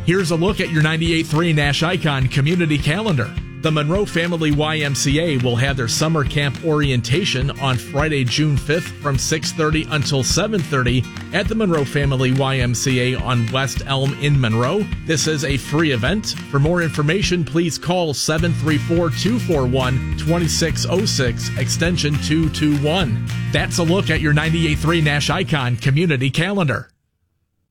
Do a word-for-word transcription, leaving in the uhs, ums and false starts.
Here's a look at your ninety-eight point three Nash Icon Community Calendar. The Monroe Family Y M C A will have their summer camp orientation on Friday, June fifth from six thirty until seven thirty at the Monroe Family Y M C A on West Elm in Monroe. This is a free event. For more information, please call seven three four, two four one, two six zero six, extension two two one. That's a look at your ninety-eight point three Nash Icon Community Calendar.